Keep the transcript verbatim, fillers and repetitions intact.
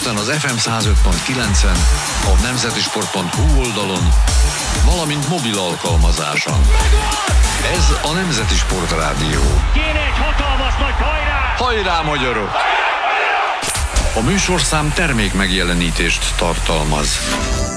Budapesten az ef em száz öt pont kilencen, a nemzetisport pont hu oldalon, valamint mobil alkalmazáson. Ez a Nemzeti Sport Rádió. Kéne egy hatalmas nagy hajrá! Hajrá, magyarok! A műsorszám termék megjelenítést tartalmaz.